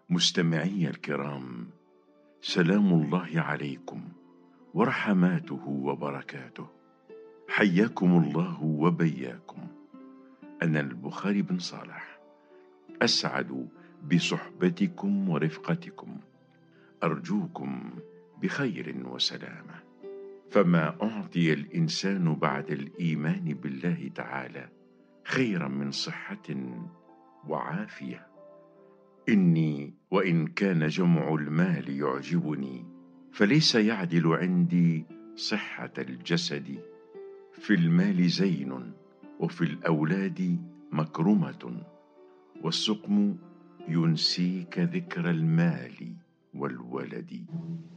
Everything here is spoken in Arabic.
مستمعي الكرام، سلام الله عليكم ورحماته وبركاته. حياكم الله وبياكم. أنا البخاري بن صالح، أسعد بصحبتكم ورفقتكم. أرجوكم بخير وسلامة. فما أعطي الإنسان بعد الإيمان بالله تعالى خيرا من صحة وعافية. إني وإن كان جمع المال يعجبني، فليس يعدل عندي صحة الجسد. في المال زين، وفي الأولاد مكرمة، والسقم ينسيك ذكر المال والولد.